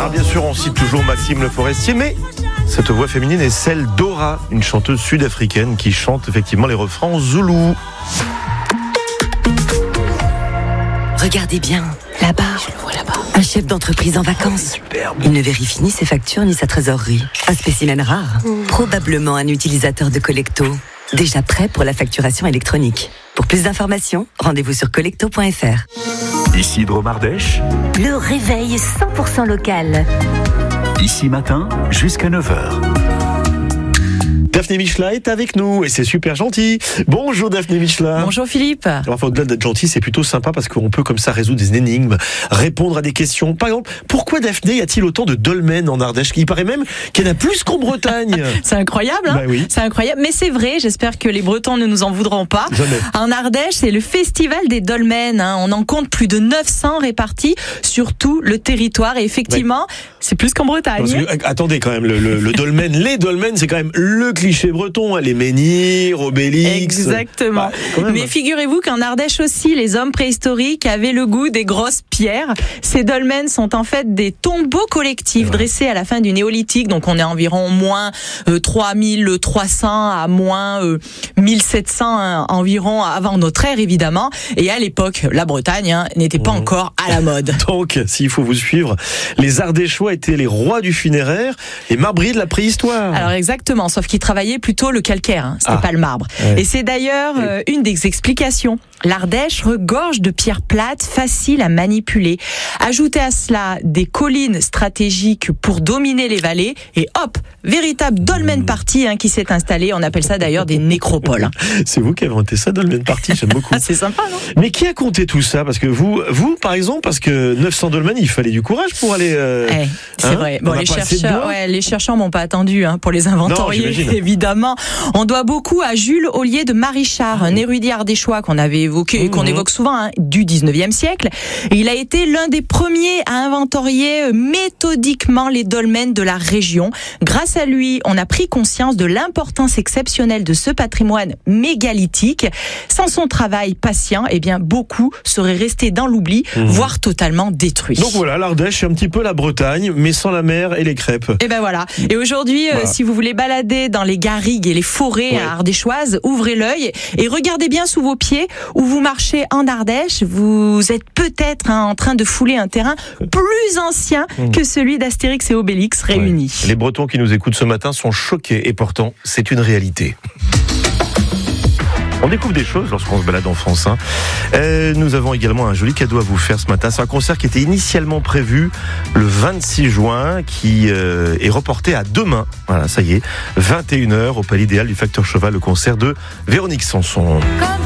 Alors bien sûr, on cite toujours Maxime Le Forestier, mais cette voix féminine est celle d'Ora, une chanteuse sud-africaine qui chante effectivement les refrains en zoulou. Regardez bien, là-bas, je le vois là-bas. Un chef d'entreprise en vacances. Superbe. Il ne vérifie ni ses factures ni sa trésorerie. Un spécimen rare. Probablement un utilisateur de Collecto. Déjà prêt pour la facturation électronique. Pour plus d'informations, rendez-vous sur collecto.fr. Ici Dromardèche, Le réveil 100% local. ici matin jusqu'à 9h. Daphné Michela est avec nous et c'est super gentil. Bonjour Daphné Michela. Bonjour Philippe. Enfin, au-delà d'être gentil, c'est plutôt sympa parce qu'on peut comme ça résoudre des énigmes, répondre à des questions. Par exemple, pourquoi Daphné y a-t-il autant de dolmens en Ardèche ? Il paraît même qu'il y en a plus qu'en Bretagne. C'est incroyable, hein ? Bah oui. C'est incroyable, mais c'est vrai, j'espère que les Bretons ne nous en voudront pas. Jamais. En Ardèche, c'est le festival des dolmens, hein. On en compte plus de 900 répartis sur tout le territoire et effectivement, c'est plus qu'en Bretagne. Parce que, attendez quand même, le dolmen, les dolmens, c'est quand même le cliché breton, hein, les menhirs, Obélix. Exactement. Bah, quand même. Mais figurez-vous qu'en Ardèche aussi, les hommes préhistoriques avaient le goût des grosses pierres. Ces dolmens sont en fait des tombeaux collectifs dressés à la fin du néolithique. Donc on est environ moins 3300 à moins 1700 environ avant notre ère évidemment. Et à l'époque, la Bretagne n'était pas encore à la mode. Donc, s'il faut vous suivre, les Ardéchois étaient les rois du funéraire, les marbriers de la préhistoire. Alors exactement, sauf qu'ils travaillaient plutôt le calcaire, hein, c'était pas le marbre. Ouais. Et c'est d'ailleurs une des explications. L'Ardèche regorge de pierres plates faciles à manipuler. Ajoutez à cela des collines stratégiques pour dominer les vallées et hop, véritable dolmen party qui s'est installé. On appelle ça d'ailleurs des nécropoles. C'est vous qui avez inventé ça, dolmen party, j'aime beaucoup. C'est sympa, non ? Mais qui a compté tout ça ? Parce que vous, par exemple, parce que 900 dolmens, il fallait du courage pour aller... C'est vrai. Bon, On n'a pas assez de bois. les chercheurs m'ont pas attendu pour les inventorier, Non, j'imagine. évidemment. On doit beaucoup à Jules Ollier de Marichard, un érudit ardéchois qu'on avait évoqué, qu'on évoque souvent, du 19e siècle. Et il a été l'un des premiers à inventorier méthodiquement les dolmens de la région. Grâce à lui, on a pris conscience de l'importance exceptionnelle de ce patrimoine mégalithique. Sans son travail patient, beaucoup seraient restés dans l'oubli, voire totalement détruits. Donc voilà, l'Ardèche, c'est un petit peu la Bretagne, mais sans la mer et les crêpes. Et ben voilà. Et aujourd'hui, si vous voulez balader dans les garrigues et les forêts ardéchoises, ouvrez l'œil et regardez bien sous vos pieds où vous marchez en Ardèche. Vous êtes peut-être en train de fouler un terrain plus ancien que celui d'Astérix et Obélix réunis. Les Bretons qui nous écoutent ce matin sont choqués et pourtant, c'est une réalité. On découvre des choses lorsqu'on se balade en France. Nous avons également un joli cadeau à vous faire ce matin. C'est un concert qui était initialement prévu le 26 juin, qui est reporté à demain. Voilà, ça y est, 21h au Palais Idéal du Facteur Cheval, le concert de Véronique Sanson. Comme